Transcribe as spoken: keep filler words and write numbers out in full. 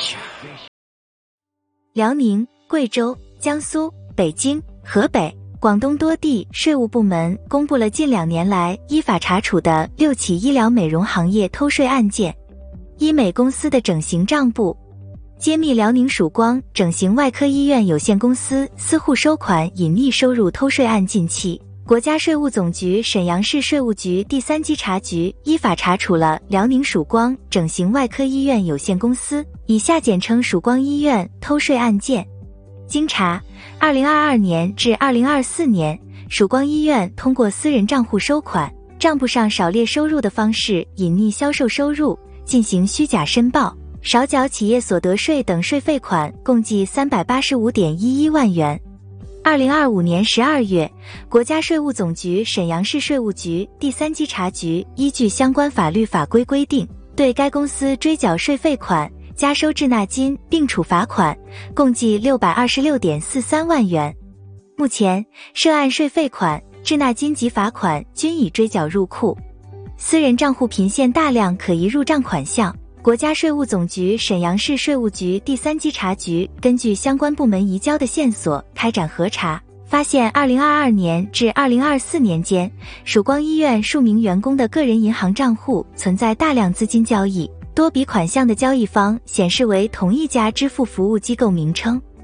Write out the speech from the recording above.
辽宁、贵州、江苏、北京、河北、广东多地税务部门公布了近两年来依法查处的六起医疗美容行业偷税案件。医美公司的整形账簿揭秘辽宁曙光整形外科医院有限公司私户收款隐匿收入偷税案近期，国家税务总局沈阳市税务局第三稽查局依法查处了辽宁曙光整形外科医院有限公司（以下简称曙光医院）偷税案件。经查，二零二二年至二零二四年，曙光医院通过私人账户收款，账簿上少列收入的方式隐匿销售收入，进行虚假申报，少缴企业所得税等税费款共计三百八十五点一一万元。二零二五年十二月，国家税务总局沈阳市税务局第三稽查局依据相关法律法规规定，对该公司追缴税费款、加收滞纳金并处罚款，共计六百二十六点四三万元。目前，涉案税费款、滞纳金及罚款均已追缴入库，私人账户频现大量可疑入账款项。国家税务总局沈阳市税务局第三稽查局根据相关部门移交的线索开展核查，发现二零二二年至二零二四年间，曙光医院数名员工的个人银行账户存在大量资金交易，多笔款项的交易方显示为同一家支付服务机构名称。